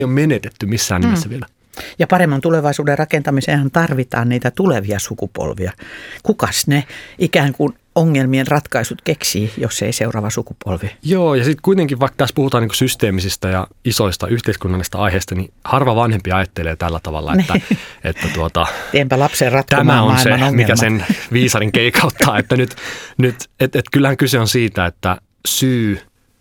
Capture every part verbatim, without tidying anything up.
ei ole menetetty missään nimessä mm. vielä. Ja paremman tulevaisuuden rakentamiseen tarvitaan niitä tulevia sukupolvia. Kukas ne ikään kuin ongelmien ratkaisut keksii, jos ei seuraava sukupolvi? Joo, ja sitten kuitenkin vaikka tässä puhutaan niin systeemisistä ja isoista yhteiskunnallisista aiheista, niin harva vanhempi ajattelee tällä tavalla, että, että tuota, Tienpä lapsen ratkomaan tämä on se, ongelma. mikä sen viisarin keikauttaa. että nyt, nyt, et, et kyllähän kyse on siitä, että syy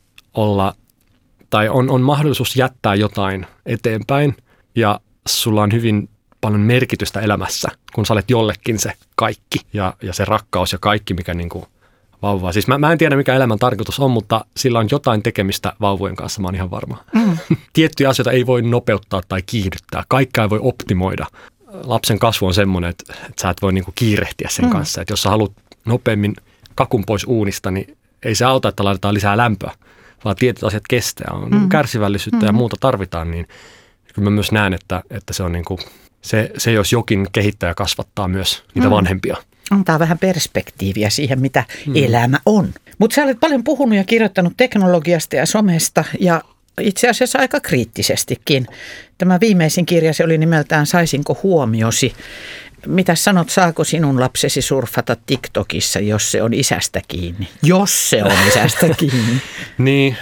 olla, tai on, on mahdollisuus jättää jotain eteenpäin, ja sulla on hyvin paljon merkitystä elämässä, kun sä olet jollekin se kaikki ja, ja se rakkaus ja kaikki, mikä niin kuin vauvaa. Siis mä, mä en tiedä, mikä elämän tarkoitus on, mutta sillä on jotain tekemistä vauvojen kanssa, mä oon ihan varma. Mm. Tiettyjä asioita ei voi nopeuttaa tai kiihdyttää. Kaikkea ei voi optimoida. Lapsen kasvu on semmoinen, että, että sä et voi niin kuin kiirehtiä sen mm. kanssa. Että jos sä haluat nopeammin kakun pois uunista, niin ei se auta, että laitetaan lisää lämpöä, vaan tietyt asiat kestää. On mm. kärsivällisyyttä mm. ja muuta tarvitaan, niin kyllä mä myös näen, että, että se on niin kuin Se, se, jos jokin kehittää ja kasvattaa myös niitä mm. vanhempia. Antaa vähän perspektiiviä siihen, mitä mm. elämä on. Mutta sä olet paljon puhunut ja kirjoittanut teknologiasta ja somesta ja itse asiassa aika kriittisestikin. Tämä viimeisin kirjasi oli nimeltään Saisinko huomiosi? Mitä sanot, saako sinun lapsesi surfata TikTokissa, jos se on isästä kiinni? Jos se on isästä kiinni. Niin,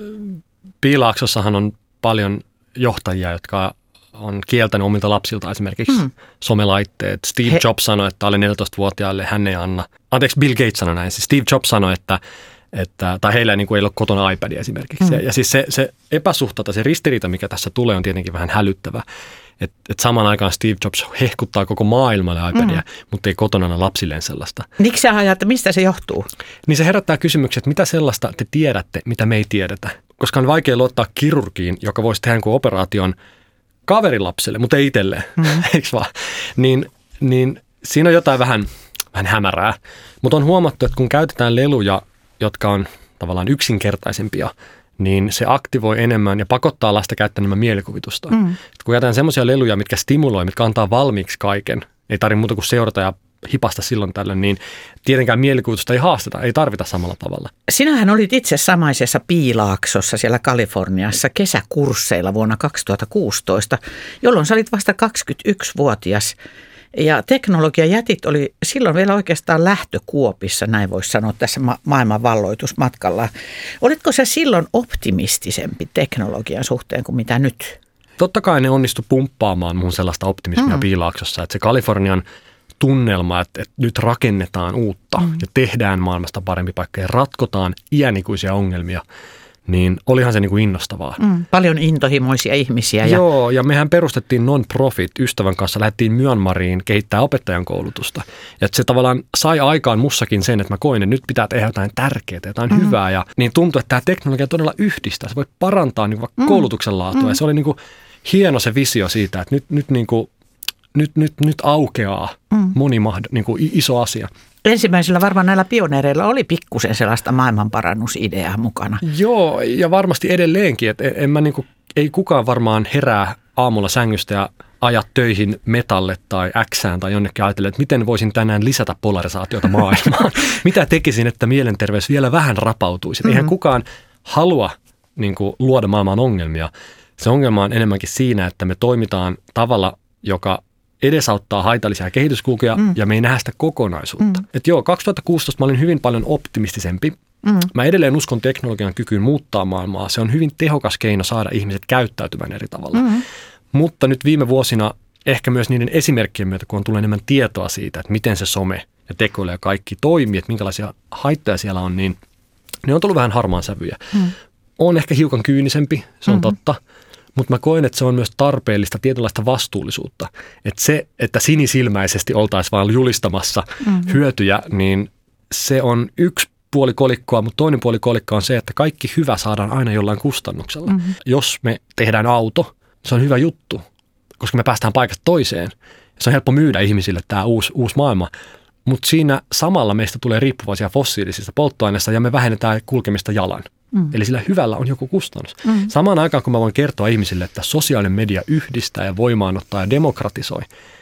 Piilaaksossahan on paljon johtajia, jotka on kieltänyt omilta lapsilta esimerkiksi mm. somelaitteet. Steve He- Jobs sanoi, että alle neljätoistavuotiaille hän ei anna. Anteeksi, Bill Gates sanoi näin. Siis Steve Jobs sanoi, että, että tai heillä ei, niin kuin, ei ole kotona iPadia esimerkiksi. Mm. Ja, ja siis se, se epäsuhta tai se ristiriita, mikä tässä tulee, on tietenkin vähän hälyttävä. Että et samaan aikaan Steve Jobs hehkuttaa koko maailmalle iPadia, mm. mutta ei kotona anna lapsilleen sellaista. Miksi sä ajat, mistä se johtuu? Niin se herättää kysymyksiä, että mitä sellaista te tiedätte, mitä me ei tiedetä. Koska on vaikea luottaa kirurgiin, joka voisi tehdä jonkun operaation kaverilapselle, mutta ei itselleen, mm. eikö vaan? Niin, niin siinä on jotain vähän, vähän hämärää. Mutta on huomattu, että kun käytetään leluja, jotka on tavallaan yksinkertaisempia, niin se aktivoi enemmän ja pakottaa lasta käyttämään mielikuvitusta. Mm. Kun käytetään semmoisia leluja, mitkä stimuloi, mitkä antaa valmiiksi kaiken, ei tarvitse muuta kuin seurata ja hipasta silloin tällöin, niin tietenkään mielikuvitusta ei haasteta, ei tarvita samalla tavalla. Sinähän olit itse samaisessa Piilaaksossa siellä Kaliforniassa kesäkursseilla vuonna kaksituhattakuusitoista, jolloin sä olit vasta kaksikymmentäyksivuotias. Ja teknologiajätit oli silloin vielä oikeastaan lähtökuopissa, näin voisi sanoa, tässä ma- maailman valloitusmatkalla. Olitko sä silloin optimistisempi teknologian suhteen kuin mitä nyt? Totta kai ne onnistu pumppaamaan mun sellaista optimismia mm. Piilaaksossa, että se Kalifornian tunnelma, että, että nyt rakennetaan uutta mm. ja tehdään maailmasta parempi paikka ja ratkotaan iänikuisia ongelmia, niin olihan se niin kuin innostavaa. Mm. Paljon intohimoisia ihmisiä. Ja... Joo, ja mehän perustettiin non-profit ystävän kanssa, lähdettiin Myanmariin kehittää opettajan koulutusta. Ja että se tavallaan sai aikaan mussakin sen, että mä koin, että nyt pitää tehdä jotain tärkeää, jotain mm. hyvää. Ja niin tuntui, että tämä teknologia todella yhdistää. Se voi parantaa niin kuin mm. koulutuksen laatua. Mm. Ja se oli niin kuin hieno se visio siitä, että nyt, nyt niin kuin Nyt, nyt, nyt aukeaa mm. moni mahd- niin kuin iso asia. Ensimmäisillä varmaan näillä pioneereilla oli pikkusen sellaista maailmanparannusideaa mukana. Joo, ja varmasti edelleenkin. Että en mä niin kuin, ei kukaan varmaan herää aamulla sängystä ja aja töihin metalle tai Xään tai jonnekin ajatella, että miten voisin tänään lisätä polarisaatiota maailmaan. Mitä tekisin, että mielenterveys vielä vähän rapautuisi. Mm-hmm. Eihän kukaan halua niin kuin, luoda maailmaan ongelmia. Se ongelma on enemmänkin siinä, että me toimitaan tavalla, joka edesauttaa haitallisia kehityskulkuja mm. ja me ei nähdä sitä kokonaisuutta. Mm. Että joo, kaksituhattakuusitoista mä olin hyvin paljon optimistisempi. Mm. Mä edelleen uskon teknologian kykyyn muuttaa maailmaa. Se on hyvin tehokas keino saada ihmiset käyttäytymään eri tavalla. Mm. Mutta nyt viime vuosina ehkä myös niiden esimerkkien myötä, kun on tullut enemmän tietoa siitä, että miten se some ja tekoäly ja kaikki toimii, että minkälaisia haittoja siellä on, niin ne on tullut vähän harmaan sävyjä. Mm. On ehkä hiukan kyynisempi, se on mm-hmm. totta. Mutta mä koen, että se on myös tarpeellista tietynlaista vastuullisuutta. Että se, että sinisilmäisesti oltaisiin vaan julistamassa mm-hmm. hyötyjä, niin se on yksi puoli kolikkoa, mutta toinen puoli kolikkoa on se, että kaikki hyvä saadaan aina jollain kustannuksella. Mm-hmm. Jos me tehdään auto, se on hyvä juttu, koska me päästään paikasta toiseen. Se on helppo myydä ihmisille tämä uusi, uusi maailma, mutta siinä samalla meistä tulee riippuvaisia fossiilisista polttoaineista ja me vähennetään kulkemista jalan. Mm. Eli sillä hyvällä on joku kustannus. Mm. Samaan aikaan, kun mä voin kertoa ihmisille, että sosiaalinen media yhdistää ja voimaanottaa ja demokratisoi,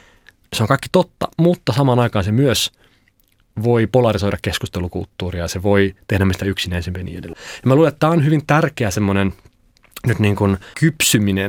se on kaikki totta, mutta samaan aikaan se myös voi polarisoida keskustelukulttuuria ja se voi tehdä meistä yksinäisempiä niin edelleen. Ja mä luulen, että tämä on hyvin tärkeä semmoinen nyt niin kuin kypsyminen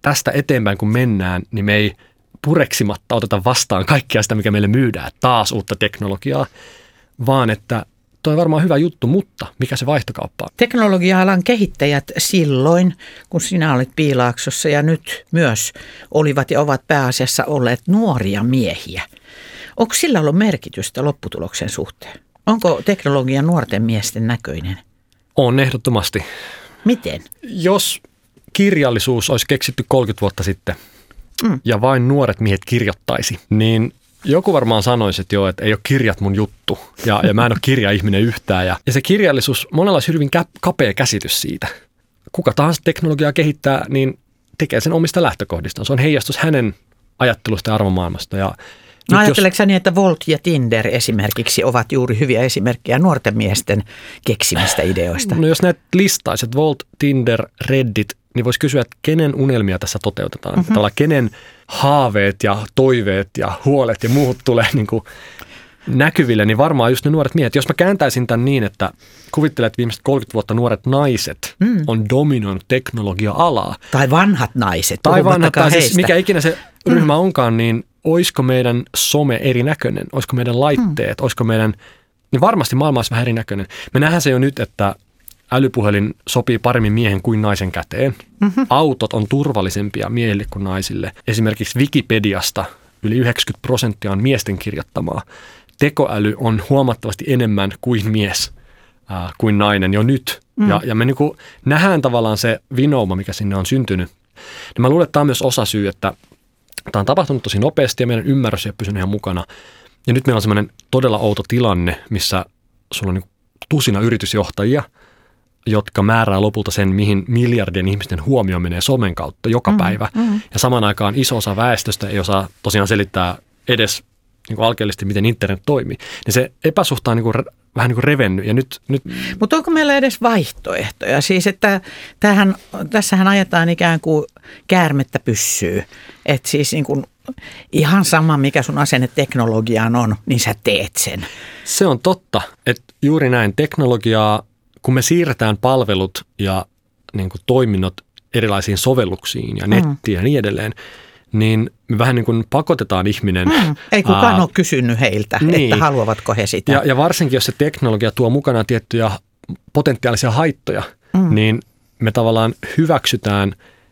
tästä eteenpäin kun mennään, niin me ei pureksimatta oteta vastaan kaikkea sitä, mikä meille myydään, taas uutta teknologiaa, vaan että toi on varmaan hyvä juttu, mutta mikä se vaihtokauppa on? Teknologia-alan kehittäjät silloin, kun sinä olit Piilaaksossa ja nyt myös olivat ja ovat pääasiassa olleet nuoria miehiä. Onko sillä ollut merkitystä lopputuloksen suhteen? Onko teknologia nuorten miesten näköinen? On ehdottomasti. Miten? Jos kirjallisuus olisi keksitty kolmekymmentä vuotta sitten mm. ja vain nuoret miehet kirjoittaisi, niin joku varmaan sanoisi, että joo, että ei ole kirjat mun juttu ja, ja mä en ole kirjaihminen yhtään. Ja, ja se kirjallisuus, monella olisi hyvin kapea käsitys siitä. Kuka tahansa teknologiaa kehittää, niin tekee sen omista lähtökohdistaan. Se on heijastus hänen ajattelusta ja arvomaailmasta. Ja no ajatteleeko sä niin, että Volt ja Tinder esimerkiksi ovat juuri hyviä esimerkkejä nuorten miesten keksimistä ideoista? No jos näet listaiset, Volt, Tinder, Reddit, niin voisi kysyä, että kenen unelmia tässä toteutetaan. Mm-hmm. Tavallaan kenen haaveet ja toiveet ja huolet ja muut tulee niin kuin näkyville, niin varmaan just ne nuoret miehet. Jos mä kääntäisin tämän niin, että kuvittelet, että viimeiset kolmekymmentä vuotta nuoret naiset mm. on dominoinut teknologia-alaa. Tai vanhat naiset. Tai vanhat, tai siis mikä ikinä se ryhmä mm. onkaan, niin olisiko meidän some erinäköinen? Olisiko meidän laitteet? Mm. Olisiko meidän, niin varmasti maailma olisi vähän erinäköinen. Me nähdään se jo nyt, että älypuhelin sopii paremmin miehen kuin naisen käteen. Mm-hmm. Autot on turvallisempia miehille kuin naisille. Esimerkiksi Wikipediasta yli yhdeksänkymmentä prosenttia on miesten kirjoittamaa. Tekoäly on huomattavasti enemmän kuin mies äh, kuin nainen jo nyt. Mm. Ja, ja me niin kuin nähdään tavallaan se vinouma, mikä sinne on syntynyt. Ja mä luulen, että tämä on myös osa syy, että tämä on tapahtunut tosi nopeasti ja meidän ymmärrys ei ole pysynyt ihan mukana. Ja nyt meillä on semmoinen todella outo tilanne, missä sulla on niin tusina yritysjohtajia, jotka määrää lopulta sen, mihin miljardien ihmisten huomio menee somen kautta joka mm, päivä. Mm. Ja samaan aikaan iso osa väestöstä ei osaa tosiaan selittää edes niin kuin alkeellisesti, miten internet toimii. Niin se epäsuhta on niin kuin, vähän niin kuin revennyt. Ja nyt, nyt... Mutta onko meillä edes vaihtoehtoja? Siis, että tämähän, tässähän ajetaan ikään kuin käärmettä pyssyy. Että siis niin kuin ihan sama, mikä sun asenne teknologiaan on, niin sä teet sen. Se on totta, että juuri näin teknologiaa, kun me siirretään palvelut ja niin kuin toiminnot erilaisiin sovelluksiin ja nettiin mm. ja niin edelleen, niin me vähän niin kuin pakotetaan ihminen. Mm. Ei kukaan ää, ole kysynyt heiltä, niin. että haluavatko he sitä. Ja, ja varsinkin, jos se teknologia tuo mukanaan tiettyjä potentiaalisia haittoja, mm. niin me tavallaan hyväksytään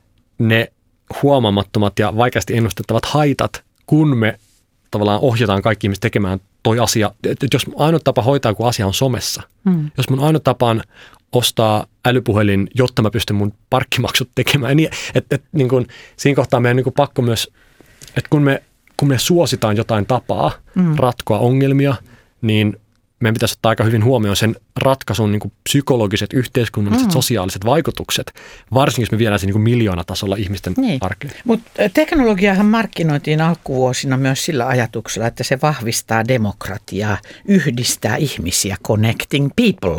ne huomaamattomat ja vaikeasti ennustettavat haitat, kun me tavallaan ohjataan kaikki ihmiset tekemään toi asia. Et jos ainut tapa hoitaa, kun asia on somessa. Mm. Jos mun ainut tapa on ostaa älypuhelin, jotta mä pystyn mun parkkimaksut tekemään. Niin, et, et, niin kun, siinä kohtaa meidän niin kun pakko myös, että kun me, kun me suositaan jotain tapaa mm. ratkoa ongelmia, niin meidän pitäisi ottaa aika hyvin huomioon sen ratkaisun niin kuin psykologiset, yhteiskunnalliset, mm. sosiaaliset vaikutukset, varsinkin jos me viedään se niin kuin miljoonatasolla ihmisten niin. arkeen. Mutta teknologiahan markkinoitiin alkuvuosina myös sillä ajatuksella, että se vahvistaa demokratiaa, yhdistää ihmisiä, connecting people,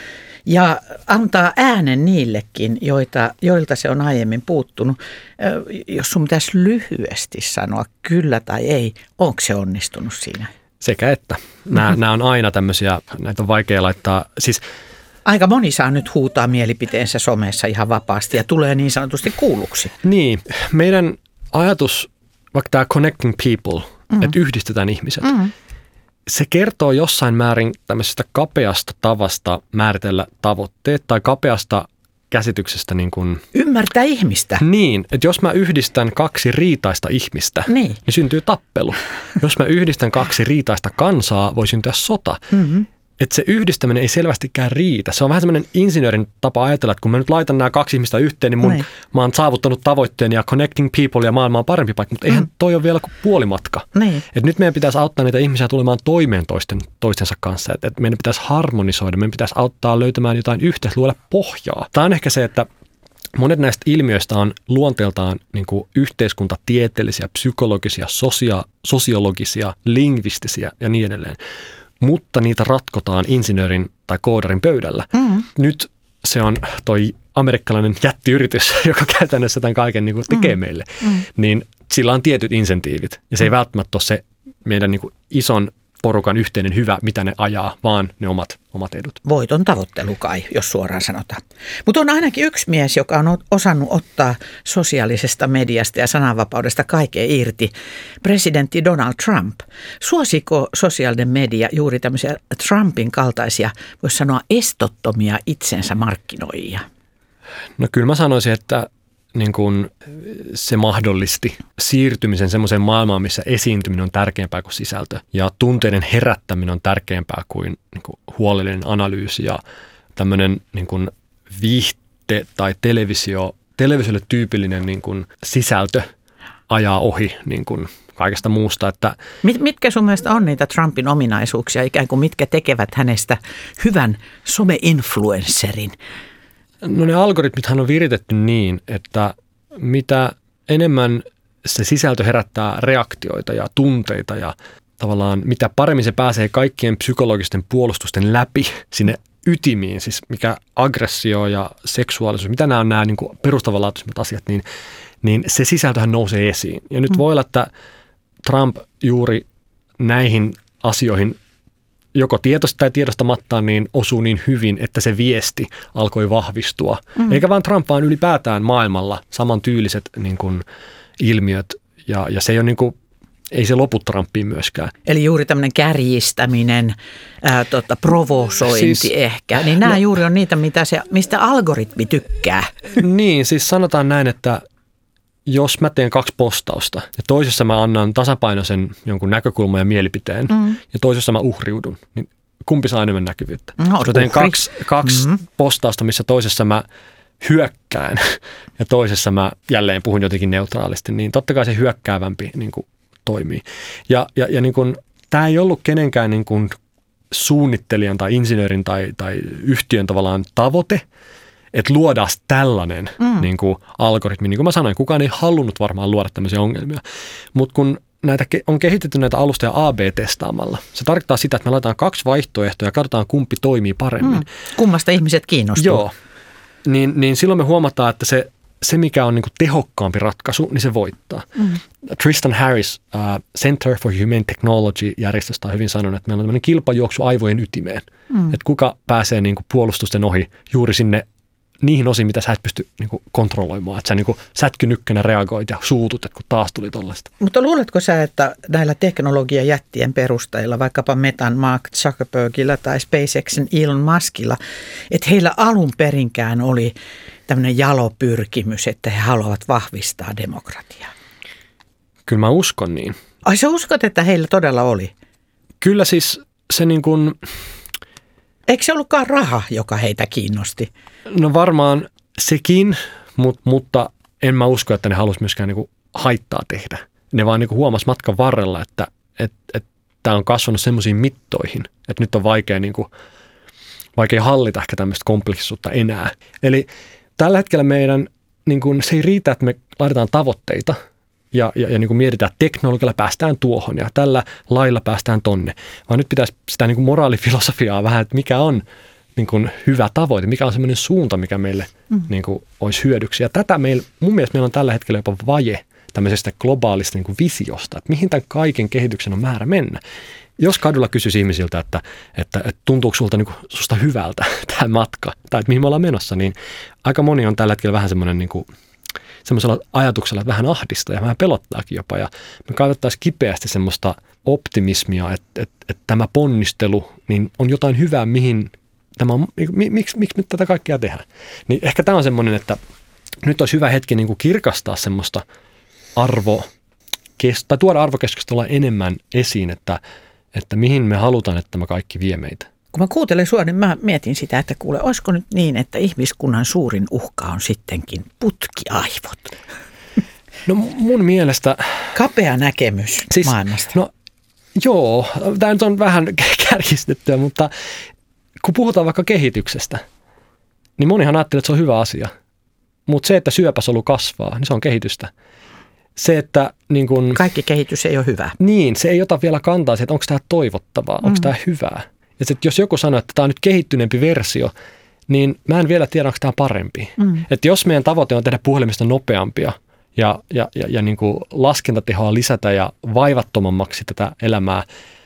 ja antaa äänen niillekin, joita, joilta se on aiemmin puuttunut. Jos sun pitäisi lyhyesti sanoa kyllä tai ei, onko se onnistunut siinä? Sekä että. Nämä, mm-hmm. nämä on aina tämmöisiä, näitä on vaikea laittaa. Siis, aika moni saa nyt huutaa mielipiteensä somessa ihan vapaasti ja tulee niin sanotusti kuulluksi. Niin, meidän ajatus, vaikka tämä connecting people, mm-hmm. että yhdistetään ihmiset, mm-hmm. se kertoo jossain määrin tämmöisestä kapeasta tavasta määritellä tavoitteet tai kapeasta käsityksestä niin kuin... Ymmärtää ihmistä. Niin, että jos mä yhdistän kaksi riitaista ihmistä, niin, niin syntyy tappelu. Jos mä yhdistän kaksi riitaista kansaa, voi syntyä sota. Mm-hmm. Että se yhdistäminen ei selvästikään riitä. Se on vähän semmoinen insinöörin tapa ajatella, että kun mä nyt laitan nämä kaksi ihmistä yhteen, niin mun, niin. mä oon saavuttanut tavoitteen ja connecting people ja maailma on parempi paikka, mutta eihän mm. toi ole vielä kuin puolimatka. Niin. Et nyt meidän pitäisi auttaa niitä ihmisiä tulemaan toimeen toisten, toistensa kanssa. Et, et meidän pitäisi harmonisoida, meidän pitäisi auttaa löytämään jotain yhteistä, luoda pohjaa. Tämä on ehkä se, että monet näistä ilmiöistä on luonteeltaan niin kuin yhteiskuntatieteellisiä, psykologisia, sosia, sosiologisia, lingvistisiä ja niin edelleen. Mutta niitä ratkotaan insinöörin tai koodarin pöydällä. Mm. Nyt se on toi amerikkalainen jättiyritys, joka käytännössä tämän kaiken niin kuin tekee mm. meille. Mm. Niin sillä on tietyt insentiivit. Ja se ei välttämättä ole se meidän niin kuin ison porukan yhteinen hyvä, mitä ne ajaa, vaan ne omat, omat edut. Voiton tavoittelu kai, jos suoraan sanotaan. Mutta on ainakin yksi mies, joka on osannut ottaa sosiaalisesta mediasta ja sananvapaudesta kaiken irti. Presidentti Donald Trump. Suosiko sosiaalinen media juuri tämmöisiä Trumpin kaltaisia, voisi sanoa estottomia itsensä markkinoijia? No kyllä mä sanoisin, että niin kun se mahdollisti siirtymisen semmoiseen maailmaan, missä esiintyminen on tärkeämpää kuin sisältö. Ja tunteiden herättäminen on tärkeämpää kuin, niin kuin huolellinen analyysi ja tämmöinen niin kuin viihde tai televisio, televisiolle tyypillinen niin kuin sisältö ajaa ohi niin kuin kaikesta muusta. Että Mit, mitkä sun mielestä on niitä Trumpin ominaisuuksia, ikään kuin mitkä tekevät hänestä hyvän some-influencerin? No ne algoritmithan on viritetty niin, että mitä enemmän se sisältö herättää reaktioita ja tunteita ja tavallaan mitä paremmin se pääsee kaikkien psykologisten puolustusten läpi sinne ytimiin, siis mikä aggressio ja seksuaalisuus, mitä nämä on nämä niin kuin perustavanlaatuisimmat asiat, niin, niin se sisältöhän nousee esiin. Ja nyt voi olla, että Trump juuri näihin asioihin joko tiedosta tai tiedostamattaan niin osuu niin hyvin, että se viesti alkoi vahvistua. Mm. Eikä vaan Trump, vaan ylipäätään maailmalla samantyyliset niin kuin ilmiöt. Ja, ja se ei ole niin kuin, ei se lopu Trumpiin myöskään. Eli juuri tämmöinen kärjistäminen, ää, tota, provosointi siis, ehkä, niin nämä no, juuri on niitä, mitä se, mistä algoritmi tykkää. Niin, siis sanotaan näin, että jos mä teen kaksi postausta ja toisessa mä annan tasapainoisen jonkun näkökulman ja mielipiteen mm. ja toisessa mä uhriudun, niin kumpi saa enemmän näkyvyyttä? No, jos mä teen kaksi, kaksi mm-hmm. postausta, missä toisessa mä hyökkään ja toisessa mä jälleen puhun jotenkin neutraalisti, niin totta kai se hyökkäävämpi niin kuin toimii. Ja, ja, ja niin kuin, tämä ei ollut kenenkään niin kuin suunnittelijan tai insinöörin tai, tai yhtiön tavallaan tavoite, että luodaan tällainen mm. niin kuin algoritmi. Niin kuin mä sanoin, kukaan ei halunnut varmaan luoda tämmöisiä ongelmia. Mutta kun näitä on kehitetty näitä alustoja A B-testaamalla, se tarkoittaa sitä, että me laitetaan kaksi vaihtoehtoa ja katsotaan, kumpi toimii paremmin. Mm. Kummasta ihmiset kiinnostuu. Joo. Niin, niin silloin me huomataan, että se, se mikä on niin kuin tehokkaampi ratkaisu, niin se voittaa. Mm. Tristan Harris, uh, Center for Humane Technology-järjestöstä on hyvin sanonut, että meillä on tämmöinen kilpajuoksu aivojen ytimeen. Mm. Että kuka pääsee niin kuin puolustusten ohi juuri sinne niihin osiin, mitä sä et pysty niin kuin kontrolloimaan. Että sä niin kuin sätkynykkenä reagoit ja suutut, että kun taas tuli tollaista. Mutta luuletko sä, että näillä teknologiajättien perustajilla, vaikkapa Metan Mark Zuckerbergilla tai SpaceXin Elon Muskilla, että heillä alun perinkään oli tämmöinen jalo pyrkimys, että he haluavat vahvistaa demokratiaa? Kyllä mä uskon niin. Ai sä uskot, että heillä todella oli? Kyllä siis se niin kuin... Eikö se ollutkaan raha, joka heitä kiinnosti? No varmaan sekin, mutta, mutta en mä usko, että ne halusi myöskään niin kuin haittaa tehdä. Ne vaan niin kuin huomasi matkan varrella, että et, et, tämä on kasvanut semmoisiin mittoihin, että nyt on vaikea, niin kuin, vaikea hallita ehkä tämmöistä kompleksisuutta enää. Eli tällä hetkellä meidän, niin kuin, se ei riitä, että me laitetaan tavoitteita ja, ja, ja niin kuin mietitään, että teknologialla päästään tuohon ja tällä lailla päästään tonne, vaan nyt pitäisi sitä niin kuin moraalifilosofiaa vähän, että mikä on niin kuin hyvä tavoite, mikä on semmoinen suunta, mikä meille mm. niin kuin olisi hyödyksi. Ja tätä meillä, mun mielestä meillä on tällä hetkellä jopa vaje tämmöisestä globaalista niin kuin visiosta, että mihin tämän kaiken kehityksen on määrä mennä. Jos kadulla kysyisi ihmisiltä, että, että, että tuntuuko sulta niin kuin, susta hyvältä tämä matka, tai että mihin me ollaan menossa, niin aika moni on tällä hetkellä vähän semmoinen niin kuin, semmoisella ajatuksella, että vähän ahdistaa ja vähän pelottaakin jopa. Ja me kaivattaisiin kipeästi semmoista optimismia, että, että, että tämä ponnistelu niin on jotain hyvää, mihin tämä on, miksi, miksi nyt tätä kaikkea tehdään. Niin ehkä tämä on semmoinen, että nyt olisi hyvä hetki niin kuin kirkastaa semmoista arvo, tai tuoda arvokeskustelua enemmän esiin, että, että mihin me halutaan, että tämä kaikki vie meitä. Kun mä kuuntelen sua, niin mä mietin sitä, että kuule, olisiko nyt niin, että ihmiskunnan suurin uhka on sittenkin putkiaivot? No mun mielestä... Kapea näkemys siis, maailmasta. No joo, tämä nyt on vähän kärjistettyä, mutta kun puhutaan vaikka kehityksestä, niin monihan ajattelee, että se on hyvä asia. Mutta se, että syöpäsolu kasvaa, niin se on kehitystä. Se, että niin kun, kaikki kehitys ei ole hyvä. Niin, se ei ota vielä kantaa siihen, että onko tämä toivottavaa, onko mm. tämä hyvää. Ja sit, jos joku sanoo, että tämä on nyt kehittyneempi versio, niin mä en vielä tiedä, onko tämä parempi. Mm. Että jos meidän tavoite on tehdä puhelimista nopeampia ja, ja, ja, ja niin kuin laskentatehoa lisätä ja vaivattomammaksi tätä elämää,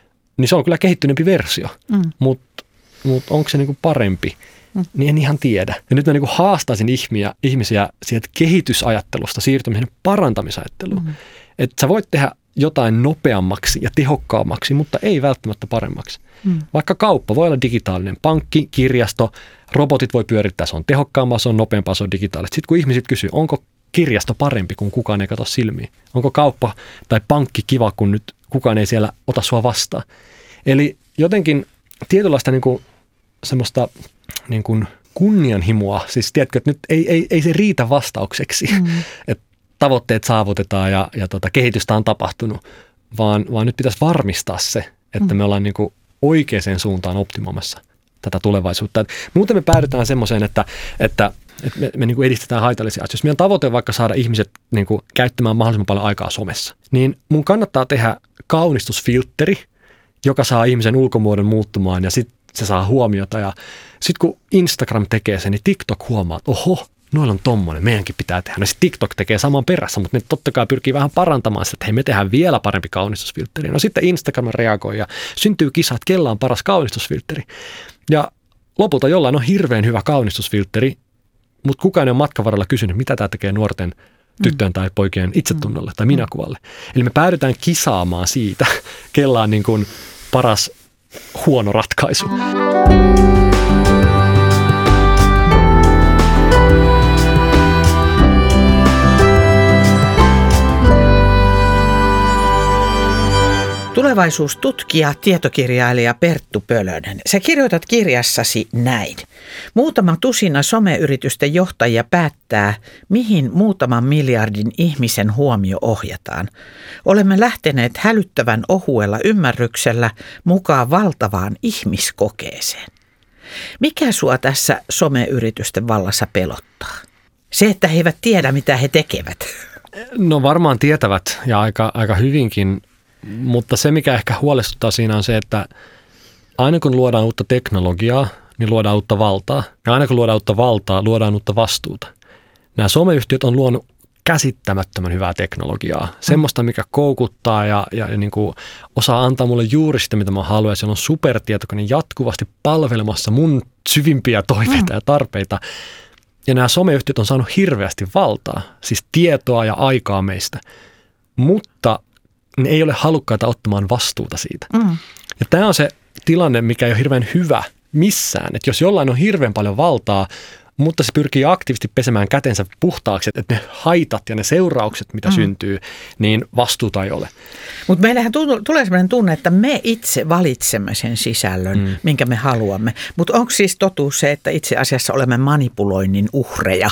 niin se on kyllä kehittyneempi versio, mm. mutta mut onko se niinku parempi, mm. niin en ihan tiedä. Ja nyt mä niinku haastaisin ihmisiä, ihmisiä sieltä kehitysajattelusta siirtymiseen parantamisajatteluun. Mm. Että sä voit tehdä jotain nopeammaksi ja tehokkaammaksi, mutta ei välttämättä paremmaksi. Mm. Vaikka kauppa voi olla digitaalinen, pankki, kirjasto, robotit voi pyörittää, se on tehokkaampaa, se on nopeampaa, se on digitaalista. Sitten kun ihmiset kysyy, onko kirjasto parempi, kun kukaan ei katso silmiin? Onko kauppa tai pankki kiva, kun nyt kukaan ei siellä ota sua vastaan? Eli jotenkin tietynlaista niin kuin, semmoista niin kuin kunnianhimoa, siis tiedätkö, että nyt ei, ei, ei se riitä vastaukseksi, mm. että tavoitteet saavutetaan ja, ja tota, kehitystä on tapahtunut, vaan, vaan nyt pitäisi varmistaa se, että mm. me ollaan niin kuin oikeaan suuntaan optimoimassa tätä tulevaisuutta. Et muuten me päädytään semmoiseen, että, että, että me, me niin kuin edistetään haitallisia asioita. Jos meidän tavoite on vaikka saada ihmiset niin kuin käyttämään mahdollisimman paljon aikaa somessa, niin mun kannattaa tehdä kaunistusfiltteri, joka saa ihmisen ulkomuodon muuttumaan ja sitten se saa huomiota. Ja sitten kun Instagram tekee sen, niin TikTok huomaa, että oho, noilla on tommonen, meidänkin pitää tehdä. No sitten TikTok tekee saman perässä, mutta ne totta kai pyrkii vähän parantamaan sitä, että hei, me tehdään vielä parempi kaunistusfiltteri. No sitten Instagram reagoi ja syntyy kisa, että kella on paras kaunistusfiltteri. Ja lopulta jollain on hirveän hyvä kaunistusfiltteri, mutta kukaan ei ole matkan varrella kysynyt, mitä tämä tekee nuorten tyttöjen tai poikien itsetunnolle tai minäkuvalle. Eli me päädytään kisaamaan siitä, kella on niin kuin paras huono ratkaisu. Tulevaisuustutkija, tietokirjailija Perttu Pölönen. Sä kirjoitat kirjassasi näin. Muutama tusina someyritysten johtajia päättää, mihin muutaman miljardin ihmisen huomio ohjataan. Olemme lähteneet hälyttävän ohuella ymmärryksellä mukaan valtavaan ihmiskokeeseen. Mikä sua tässä someyritysten vallassa pelottaa? Se, että he eivät tiedä, mitä he tekevät. No varmaan tietävät ja aika, aika hyvinkin. Mutta se, mikä ehkä huolestuttaa siinä on se, että aina kun luodaan uutta teknologiaa, niin luodaan uutta valtaa. Ja aina kun luodaan uutta valtaa, luodaan uutta vastuuta. Nämä someyhtiöt on luonut käsittämättömän hyvää teknologiaa. Mm. Semmoista, mikä koukuttaa ja, ja, ja niin kuin osaa antaa mulle juuri sitä, mitä mä haluan. Ja siellä on supertietokone jatkuvasti palvelemassa mun syvimpiä toiveita mm. ja tarpeita. Ja nämä someyhtiöt on saanut hirveästi valtaa, siis tietoa ja aikaa meistä. Mutta ne ei ole halukkaita ottamaan vastuuta siitä. Mm. Ja tämä on se tilanne, mikä ei ole hirveän hyvä missään. Että jos jollain on hirveän paljon valtaa, mutta se pyrkii aktiivisesti pesemään kätensä puhtaaksi, että ne haitat ja ne seuraukset, mitä mm. syntyy, niin vastuuta ei ole. Mutta meillähän tulee sellainen tunne, että me itse valitsemme sen sisällön, mm. minkä me haluamme. Mutta onko siis totuus se, että itse asiassa olemme manipuloinnin uhreja?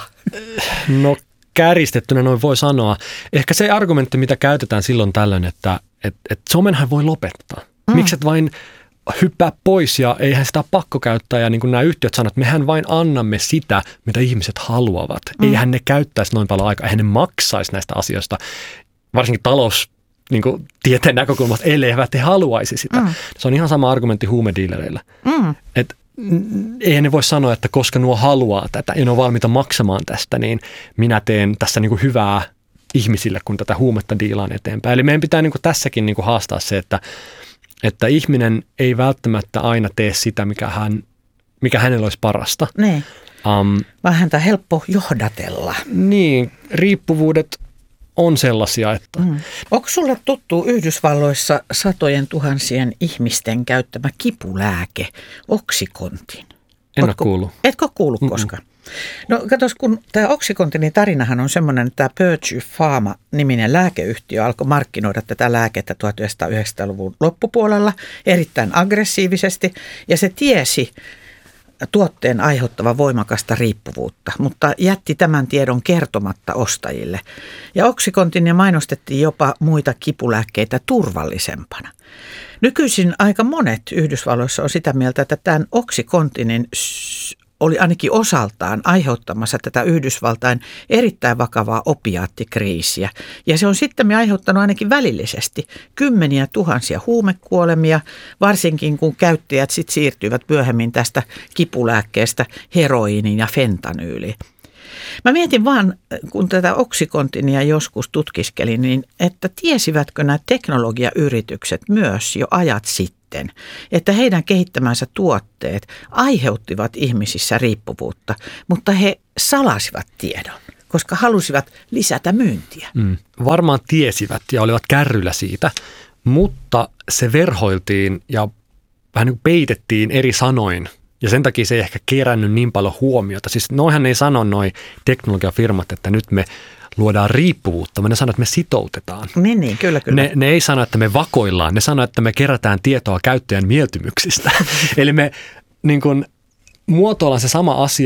No kärjistettynä noin voi sanoa. Ehkä se argumentti, mitä käytetään silloin tällöin, että et, et somenhan voi lopettaa. Mm. Miksi et vain hyppää pois ja eihän sitä pakko käyttää. Ja niin kuin nämä yhtiöt sanoo, että mehän vain annamme sitä, mitä ihmiset haluavat. Mm. Eihän ne käyttäisi noin paljon aikaa, eihän ne maksaisi näistä asioista, varsinkin talous. Niin kuin tieteen näkökulmasta, elleivät he haluaisi sitä. Mm. Se on ihan sama argumentti huumediilereillä. Mm. Että eihän ne voi sanoa, että koska nuo haluaa tätä ja ne on valmiita maksamaan tästä, niin minä teen tässä niin kuin hyvää ihmisille, kun tätä huumetta diilaan eteenpäin. Eli meidän pitää niin kuin tässäkin niin kuin haastaa se, että, että ihminen ei välttämättä aina tee sitä, mikä, hän, mikä hänellä olisi parasta. Niin. Um, Vaan häntä on helppo johdatella. Niin, riippuvuudet on sellaisia, että... Mm. Onko sulle tuttu Yhdysvalloissa satojen tuhansien ihmisten käyttämä kipulääke, Oxycontin? En ole kuullut. Etkö ole kuullut Mm-mm. koskaan? No katos, kun tämä Oxycontinin tarinahan on semmoinen, että tämä Purdue Pharma-niminen lääkeyhtiö alkoi markkinoida tätä lääkettä tuhatyhdeksänsataayhdeksänkymmentäluvun loppupuolella erittäin aggressiivisesti ja se tiesi tuotteen aiheuttava voimakasta riippuvuutta, mutta jätti tämän tiedon kertomatta ostajille. Ja Oxycontinia mainostettiin jopa muita kipulääkkeitä turvallisempana. Nykyisin aika monet Yhdysvalloissa on sitä mieltä, että tämän Oxycontinin oli ainakin osaltaan aiheuttamassa tätä Yhdysvaltain erittäin vakavaa opiaattikriisiä. Ja se on sitten aiheuttanut ainakin välillisesti kymmeniä tuhansia huumekuolemia, varsinkin kun käyttäjät sit siirtyivät myöhemmin tästä kipulääkkeestä heroiiniin ja fentanyyliin. Mä mietin vaan, kun tätä Oxycontinia joskus tutkiskelin, niin että tiesivätkö nämä teknologiayritykset myös jo ajat sitten, että heidän kehittämänsä tuotteet aiheuttivat ihmisissä riippuvuutta, mutta he salasivat tiedon, koska halusivat lisätä myyntiä. Mm. Varmaan tiesivät ja olivat kärryllä siitä, mutta se verhoiltiin ja vähän niin kuin peitettiin eri sanoin. Ja sen takia se ei ehkä kerännyt niin paljon huomiota. Siis noihän ei sano noi teknologiafirmat, että nyt me luodaan riippuvuutta, vaan ne sanoo, että me sitoutetaan. Niin, niin kyllä, kyllä. Ne, ne ei sano, että me vakoillaan, ne sanoo, että me kerätään tietoa käyttäjän mieltymyksistä. Eli me niin kuin muotoillaan se sama asia